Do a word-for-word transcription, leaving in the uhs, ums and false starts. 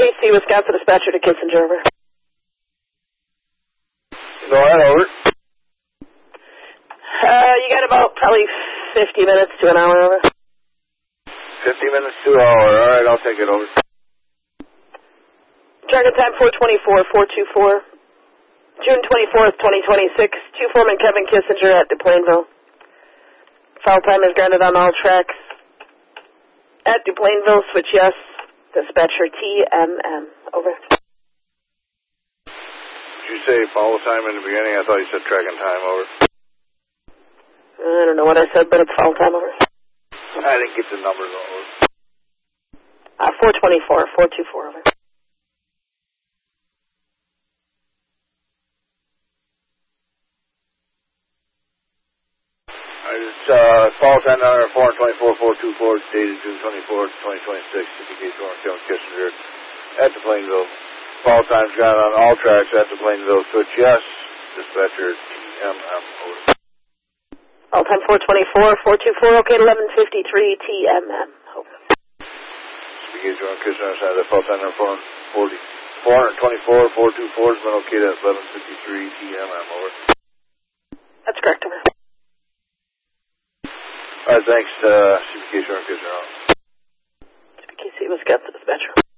K C, Wisconsin dispatcher to Kissinger, over. Go ahead, over. Uh, you got about probably fifty minutes to an hour, over. fifty minutes to an hour. All right, I'll take it, over. Target time four twenty-four, four two four. June twenty-fourth, twenty twenty-six. Two Foreman Kevin Kissinger at DuPlainville. Foul time is granted on all tracks. At DuPlainville, switch yes. Dispatcher T M M. Over. Did you say follow time in the beginning? I thought you said tracking time, over. I don't know what I said, but it's foul time, over. I didn't get the numbers, over. Uh, four twenty-four, four two four, over. I just, uh, follow time number four twenty-four, four two four, dated June twenty-fourth, twenty twenty-six, indicates Warren Kevin Kissinger at the Plainville. Follow time's got on all tracks at the Plainville, switch yes. Dispatcher T M M, over. All time four twenty-four, four two four, okay, eleven fifty-three, T M M, over. Indicates Warren Kissinger at the follow time number four twenty-four, four two four has been okay, that's eleven fifty-three, T M M, over. That's correct, over. All right, thanks, uh, C B K Warren Kissinger. C B K C, Wisconsin dispatcher.